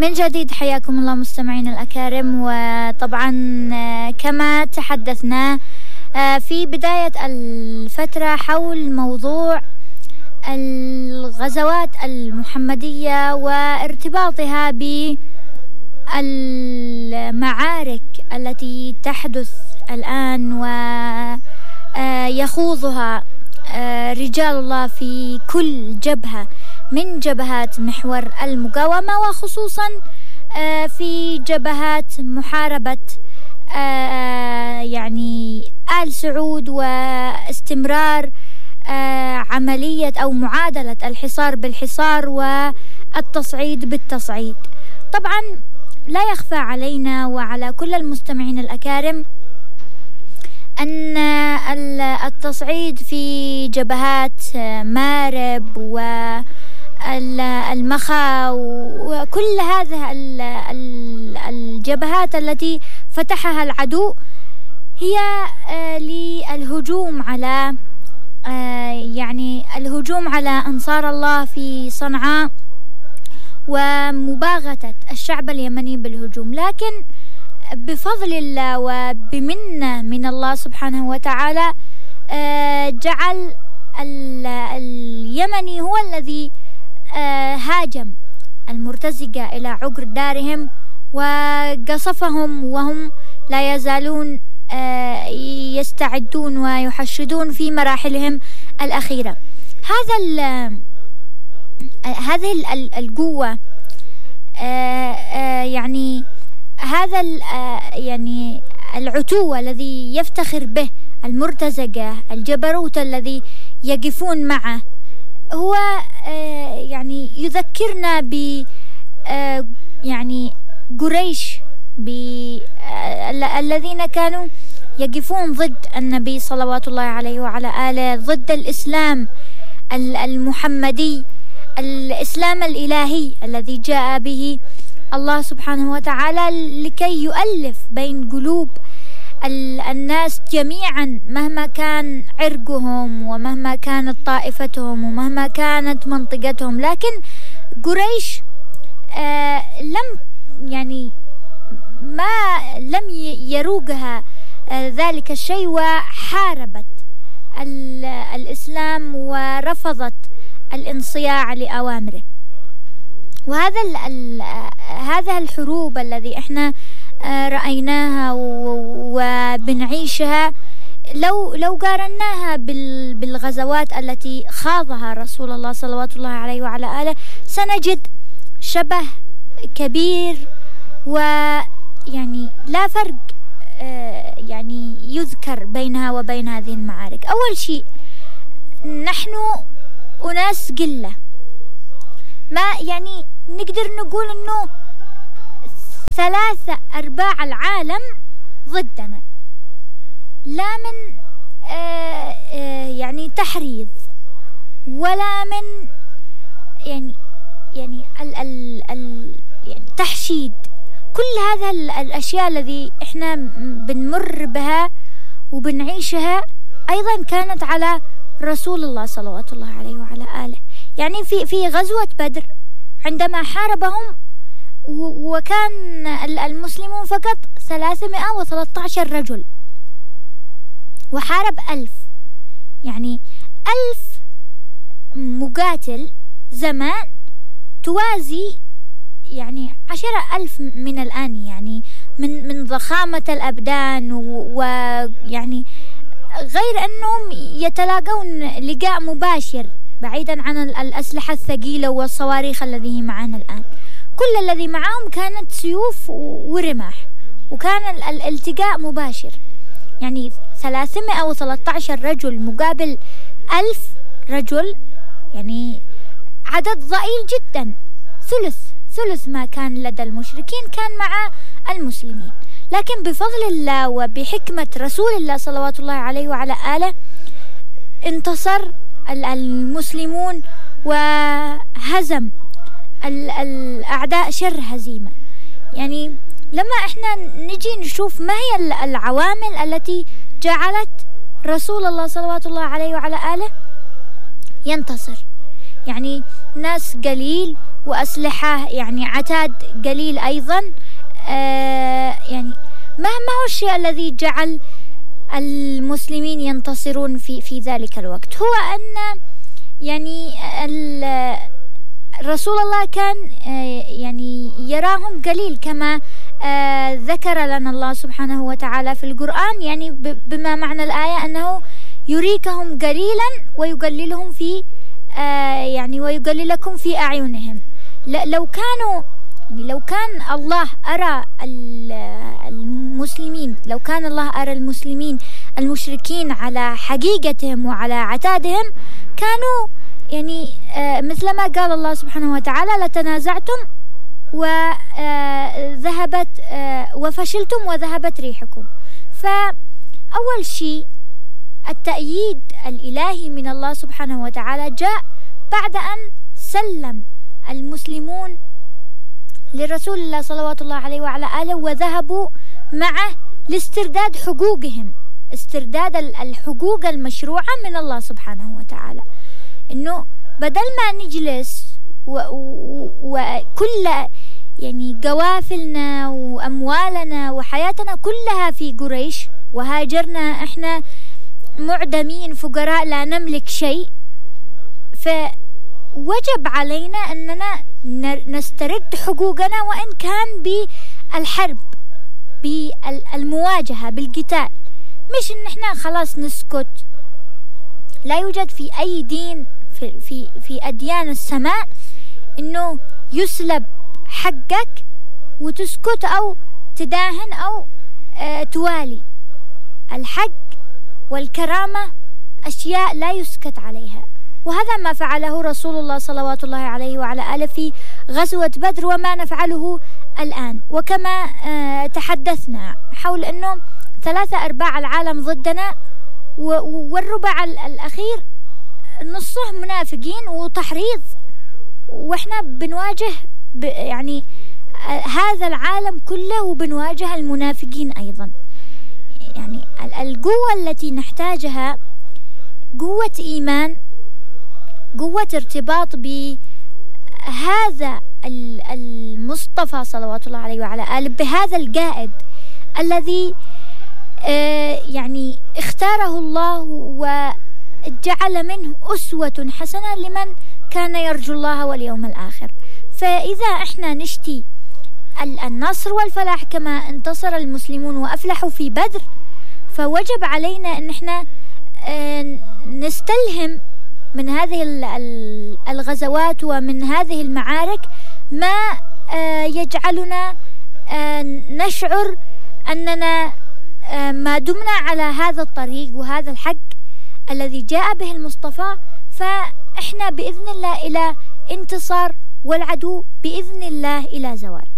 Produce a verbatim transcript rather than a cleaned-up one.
من جديد حياكم الله مستمعين الأكارم. وطبعا كما تحدثنا في بداية الفترة حول موضوع الغزوات المحمدية وارتباطها بالمعارك التي تحدث الآن ويخوضها رجال الله في كل جبهة من جبهات محور المقاومة، وخصوصا في جبهات محاربة يعني آل سعود واستمرار عملية أو معادلة الحصار بالحصار والتصعيد بالتصعيد. طبعا لا يخفى علينا وعلى كل المستمعين الأكارم أن التصعيد في جبهات مارب والمخا وكل هذه الجبهات التي فتحها العدو هي للهجوم على يعني الهجوم على أنصار الله في صنعاء ومباغتة الشعب اليمني بالهجوم. لكن بفضل الله وبمنة من الله سبحانه وتعالى جعل اليمني هو الذي هاجم المرتزقة إلى عقر دارهم وقصفهم وهم لا يزالون يستعدون ويحشدون في مراحلهم الأخيرة. هذا هذه القوة يعني هذا يعني العتوة الذي يفتخر به المرتزقة، الجبروت الذي يقفون معه، هو يعني يذكرنا ب يعني قريش الذين كانوا يقفون ضد النبي صلوات الله عليه وعلى آله، ضد الإسلام المحمدي، الإسلام الإلهي الذي جاء به الله سبحانه وتعالى لكي يؤلف بين قلوب الناس جميعا مهما كان عرقهم ومهما كانت طائفتهم ومهما كانت منطقتهم. لكن قريش آه لم يعني ما لم يروقها آه ذلك الشيء، وحاربت الإسلام ورفضت الانصياع لأوامره. وهذا ال ال هذا الحروب الذي احنا رأيناها وبنعيشها لو لو قارناها بالغزوات التي خاضها رسول الله صلوات الله عليه وعلى آله سنجد شبه كبير، ويعني لا فرق يعني يذكر بينها وبين هذه المعارك. أول شيء نحن أناس قلة، ما يعني نقدر نقول إنه ثلاثة أرباع العالم ضدنا، لا من آآ آآ يعني تحريض ولا من يعني يعني ال ال ال يعني تحشيد. كل هذا الأشياء الذي إحنا بنمر بها وبنعيشها أيضا كانت على رسول الله صلوات الله عليه وعلى آله. يعني في في غزوة بدر عندما حاربهم وكان المسلمون فقط ثلاثمائة وثلاثة عشر رجل وحارب ألف، يعني ألف مقاتل زمان توازي يعني عشرة ألف من الآن، يعني من من ضخامة الأبدان، ويعني غير أنهم يتلاقون لقاء مباشر بعيدا عن الأسلحة الثقيلة والصواريخ الذي معنا الآن. كل الذي معهم كانت سيوف ورماح، وكان الالتقاء مباشر. يعني ثلاثمائة وثلاثة عشر رجل مقابل ألف رجل، يعني عدد ضئيل جدا، ثلث ثلث ما كان لدى المشركين كان مع المسلمين. لكن بفضل الله وبحكمة رسول الله صلوات الله عليه وعلى آله انتصر المسلمون وهزم الأعداء شر هزيمة. يعني لما احنا نجي نشوف ما هي العوامل التي جعلت رسول الله صلوات الله عليه وعلى آله ينتصر، يعني ناس قليل وأسلحة يعني عتاد قليل أيضا. آه يعني ما هو الشيء الذي جعل المسلمين ينتصرون في في ذلك الوقت؟ هو أن يعني رسول الله كان يعني يراهم قليل، كما ذكر لنا الله سبحانه وتعالى في القرآن، يعني بما معنى الآية أنه يريكهم قليلا ويقللهم في يعني ويقللكم في أعينهم. لو كانوا لو كان الله أرى المسلمين لو كان الله أرى المسلمين المشركين على حقيقتهم وعلى عتادهم، كانوا يعني مثلما قال الله سبحانه وتعالى: لتنازعتم وذهبت وفشلتم وذهبت ريحكم. فأول شيء التأييد الإلهي من الله سبحانه وتعالى جاء بعد أن سلم المسلمون لرسول الله صلوات الله عليه وعلى آله، وذهبوا معه لاسترداد حقوقهم، استرداد الحقوق المشروعة من الله سبحانه وتعالى. إنه بدل ما نجلس وكل يعني قوافلنا وأموالنا وحياتنا كلها في قريش، وهاجرنا إحنا معدمين فقراء لا نملك شيء، فوجب علينا أننا نسترد حقوقنا، وإن كان بالحرب، بالمواجهة، بالقتال، مش إن إحنا خلاص نسكت. لا يوجد في أي دين في في في أديان السماء إنه يسلب حقك وتسكت أو تداهن أو آه توالي. الحق والكرامة أشياء لا يسكت عليها، وهذا ما فعله رسول الله صلوات الله عليه وعلى آله في غزوة بدر، وما نفعله الآن. وكما آه تحدثنا حول أنه ثلاثة أرباع العالم ضدنا، والربع الأخير نصه منافقين وتحريض، وإحنا بنواجه يعني هذا العالم كله وبنواجه المنافقين أيضا. يعني القوة التي نحتاجها قوة إيمان، قوة ارتباط بهذا المصطفى صلوات الله عليه وعلى آله، بهذا القائد الذي يعني اختاره الله وجعل منه أسوة حسنة لمن كان يرجو الله واليوم الآخر. فإذا احنا نشتي النصر والفلاح كما انتصر المسلمون وأفلحوا في بدر، فوجب علينا أن احنا نستلهم من هذه الغزوات ومن هذه المعارك ما يجعلنا نشعر أننا ما دمنا على هذا الطريق وهذا الحق الذي جاء به المصطفى، فإحنا بإذن الله إلى انتصار، والعدو بإذن الله إلى زوال.